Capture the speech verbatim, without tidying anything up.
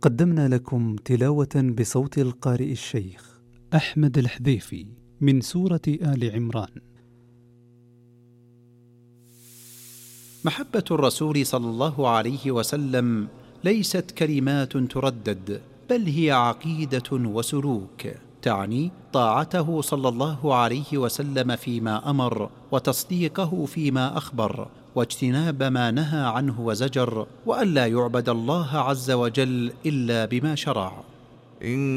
قدمنا لكم تلاوة بصوت القارئ الشيخ أحمد الحذيفي من سورة آل عمران. محبة الرسول صلى الله عليه وسلم ليست كلمات تردد، بل هي عقيدة وسلوك، تعني طاعته صلى الله عليه وسلم فيما أمر، وتصديقه فيما أخبر، واجتناب ما نهى عنه وزجر، وألا يعبد الله عز وجل إلا بما شرع.